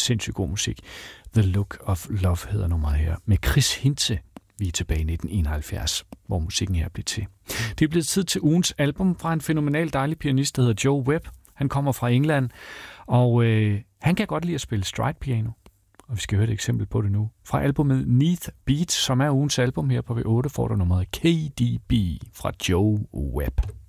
sindssygt god musik. The Look of Love hedder nummeret her, med Chris Hintze. Vi er tilbage i 1971, hvor musikken her blev til. Det er blevet tid til ugens album fra en fænomenal dejlig pianist, der hedder Joe Webb. Han kommer fra England, og han kan godt lide at spille stride piano. Og vi skal høre et eksempel på det nu. Fra albumet Neath Beats, som er ugens album her på V8, får du nummeret KDB fra Joe Webb.